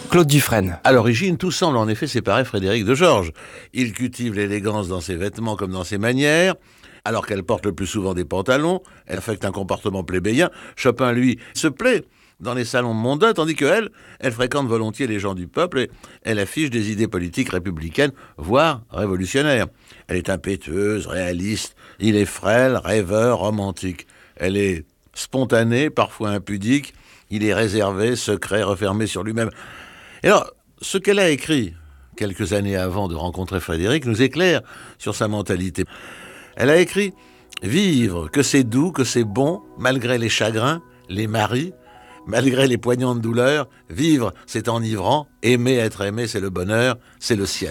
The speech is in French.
Claude Dufresne. À l'origine, tout semble en effet séparer Frédéric de Georges. Il cultive l'élégance dans ses vêtements comme dans ses manières. Alors qu'elle porte le plus souvent des pantalons, elle affecte un comportement plébéien. Chopin, lui, se plaît dans les salons mondains, tandis qu'elle, elle fréquente volontiers les gens du peuple et elle affiche des idées politiques républicaines, voire révolutionnaires. Elle est impétueuse, réaliste, il est frêle, rêveur, romantique. Elle est spontanée, parfois impudique, il est réservé, secret, refermé sur lui-même. Et alors, ce qu'elle a écrit quelques années avant de rencontrer Frédéric nous éclaire sur sa mentalité. Elle a écrit « Vivre, que c'est doux, que c'est bon, malgré les chagrins, les maris, malgré les poignantes douleurs. Vivre, c'est enivrant. Aimer, être aimé, c'est le bonheur, c'est le ciel. »